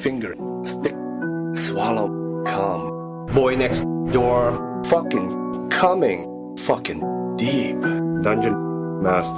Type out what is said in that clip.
finger, stick, swallow, cum. Boy next door. Fucking coming, fucking deep. Dungeon Master.